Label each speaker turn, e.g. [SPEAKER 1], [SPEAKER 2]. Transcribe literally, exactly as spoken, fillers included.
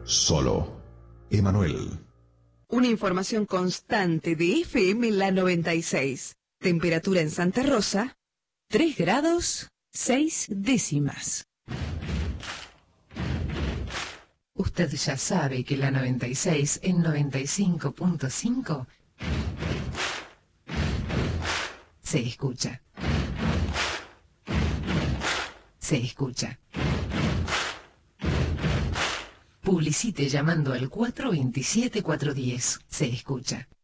[SPEAKER 1] Solo Emanuel.
[SPEAKER 2] Una información constante de F M La noventa y seis. Temperatura en Santa Rosa, tres grados, seis décimas.
[SPEAKER 3] Usted ya sabe que la noventa y seis en noventa y cinco punto cinco se escucha. Se escucha. Publicite llamando al cuatro dos siete cuatro uno cero. Se escucha.